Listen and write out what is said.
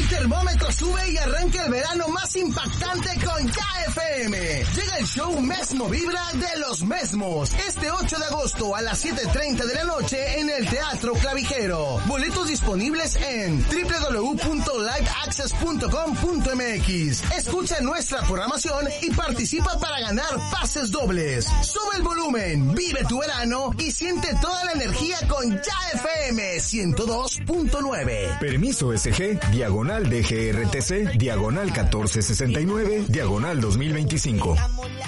termómetro sube y arranca el verano más impactante con Ya FM. Llega el show Mesmo Vibra de los Mesmos, este 8 de agosto a las 7:30 de la noche en el Teatro Clavijero. Boletos disponibles en www.liveaccess.com.mx. Escucha nuestra programación y participa para ganar pases dobles. Sube el volumen, vive tu verano y siente toda la energía con Ya FM 102.9. Permiso SG, diagonal DGRTC, diagonal 1469, diagonal 2025.